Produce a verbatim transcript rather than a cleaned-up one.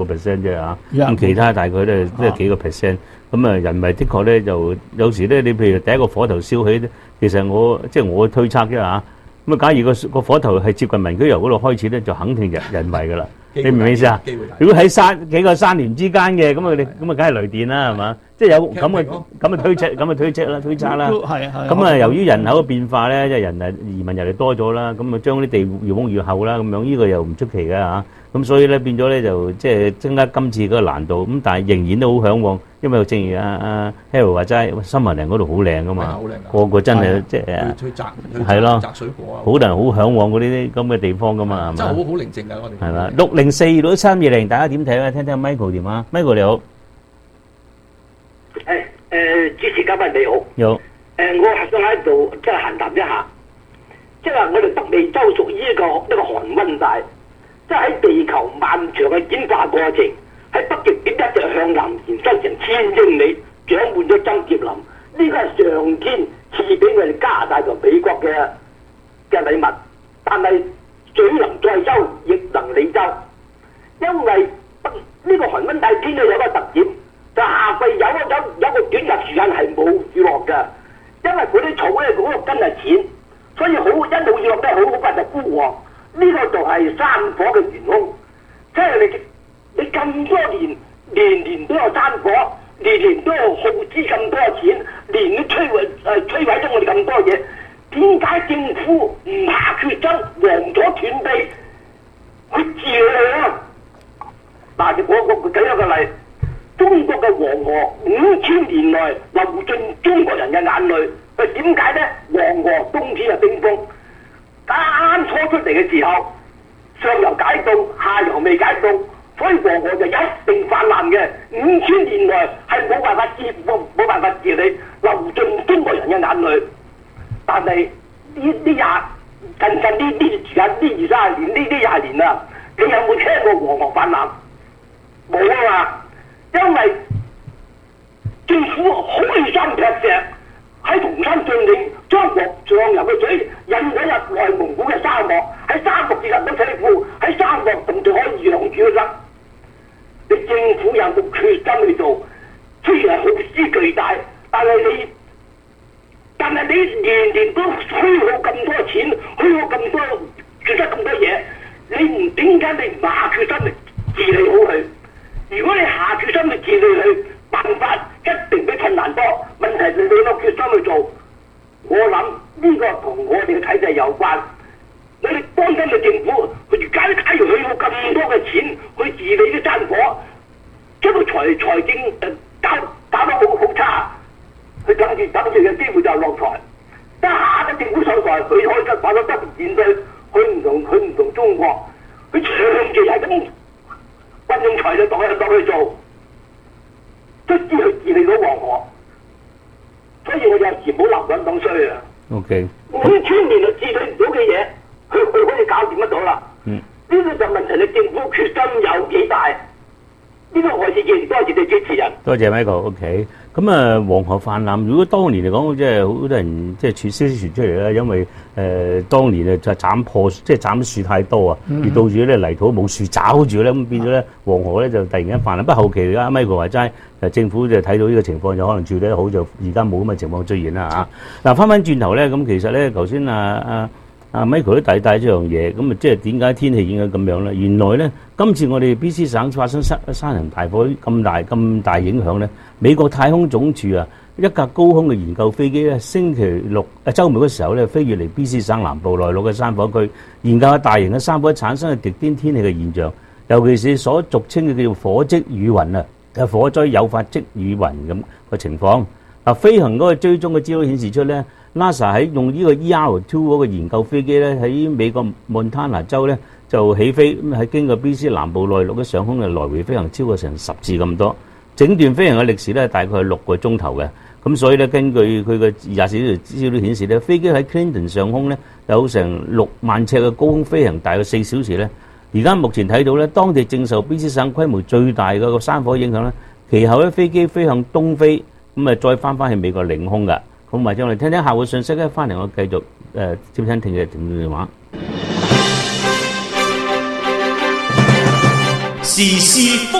個 percent 啫嚇，咁其他大概都係都係幾個 percent。咁啊，人為的確咧，就有時咧，你譬如第一個火頭燒起咧，其實我即係我推測啫嚇。咁啊，假如個個火頭係接近民居樓嗰度開始咧，就肯定人人為噶啦。你明唔明意思啊？如果喺山幾個山巒之間嘅，咁啊你咁啊，梗係雷電啦，係嘛？即係有咁嘅咁嘅推測，咁嘅推測啦，推測啦。 係係。 咁啊，由於人口嘅變化咧，即係人誒移民人嚟多咗啦，咁啊將啲地越封越厚啦，咁樣呢個又唔出奇嘅嚇。咁所以咧變咗咧就即係增加今次嗰個難度。咁但係仍然都好嚮往，因為正如阿阿 Harold 話齋，森林嶺嗰度好靚噶嘛，個個真係即係去摘係咯， 摘水果啊， 好多人好嚮往嗰啲咁嘅地方噶嘛，係嘛？ 真係好好寧靜㗎，我哋係嘛？六零四六三二零，大家點睇咧？聽聽 Michael 電話 ，Michael 你好。 誒誒，主持嘉賓你好。 有。誒， 我係想喺度即係閒談一下，即係話我哋北美洲屬於一個一個寒溫帶。即係喺地球漫長嘅演化過程，喺北極點一直向南延伸成千英里，長滿咗增葉林。呢個係上天賜俾我哋加拿大同美國嘅嘅禮物。但係水能載舟，亦能理舟。因為呢個寒溫帶天氣有個特點，就夏季有有有個短暫時間係冇雨落嘅，因為嗰啲草咧嗰個根係淺，所以好一冇雨落咧，好好快就枯黃。呢個就係山火嘅元兇，即係你你咁多年年年都有山火，年年都有耗資咁多錢，年年摧毀誒摧毀咗我哋咁多嘢，點解政府唔下決心黃咗斷臂去治理啊？嗱，我我舉一個例，中國嘅黃河五千年來流進中國人嘅眼淚，佢點解咧？黃河冬天係冰封。啱啱初出嚟嘅時候，上游解凍，下游未解凍，所以黃河就一定泛濫嘅。五千年來係冇辦法治冇冇辦法治理，流盡中國人嘅眼淚。但係呢呢廿近近呢呢時間呢二三十年呢呢廿年啦，你有冇聽過黃河泛濫？冇啊嘛，因為政府開山劈石。喺銅山峻嶺將黃上游嘅水引咗入內蒙古嘅沙漠，喺沙漠建立咗水庫，喺沙漠同就可以養住啦。你政府有冇決心去做？雖然係耗資巨大，但係你但係你年年都虛耗咁多錢，虛耗咁多做得咁多嘢，你唔點解你唔下決心去治理好佢？如果你下決心去治理佢，辦法一定比困難多。問題你有冇決心去做？我諗呢個同我哋嘅體制有關。我哋當今嘅政府，佢假如假如佢要咁多嘅錢去治理啲山火，將個財財政誒搞搞得好好差，佢等住等住嘅機會就落台。一下嘅政府上台，佢可以得發咗得免稅，佢唔同佢唔同中國，佢長期係咁運用財力落去落去做。都知去治理到黃河，所以我有時唔好立亂講衰啊。 O K。 五千年就治理唔到嘅嘢，佢佢可以搞掂得到啦。嗯。呢個就問題，你政府決心有幾大？呢個我意見多謝你主持人。 多謝 Michael。O K。咁啊，黃河泛濫，如果當年嚟講，即係好多人即係傳消息傳出嚟啦，因為誒、呃、當年啊就斬破，即係斬樹太多啊，而導致咧泥土冇樹找住咧，咁變咗咧黃河咧就突然間泛濫。不過後期而家 Michael 話齋，誒政府就睇到呢個情況，就可能處理得好，就而家冇咁嘅情況出現啦嚇。嗱，翻翻轉頭咧，咁其實咧頭先啊啊啊 Michael 都帶帶咗樣嘢，咁啊即係點解天氣影響咁樣咧？原來咧今次我哋 B C 省發生山山林大火咁大咁大影響咧。美國太空總署啊，一架高空嘅研究飛機咧，星期六誒週末嘅時候咧，飛越嚟 B C 省南部內陸嘅山火區，研究下大型嘅山火產生嘅極端天氣嘅現象，尤其是所俗稱嘅叫做火積雨雲啊，係火災誘發積雨雲咁嘅情況。嗱，飛行嗰個追蹤嘅資料顯示出咧 ，NASA 喺用呢個 E R 二嗰個研究飛機咧，喺美國蒙塔納州咧就起飛，咁喺經過 B C 南部內陸嘅上空嘅來回飛行超過成十次咁多。整段飛行嘅歷時咧，大概係六個鐘頭嘅，咁所以咧，根據佢嘅廿四小時資料顯示咧，飛機喺 Clinton 上空咧有成六萬尺嘅高空飛行，大概四小時咧。而家目前睇到咧，當地正受 B C 省規模最大嘅個山火影響咧，其後咧飛機飛向東飛，咁啊再翻翻去美國領空㗎。咁或者我哋聽聽客戶信息咧，翻嚟我繼續誒、呃、接聽聽嘅電話。 時事福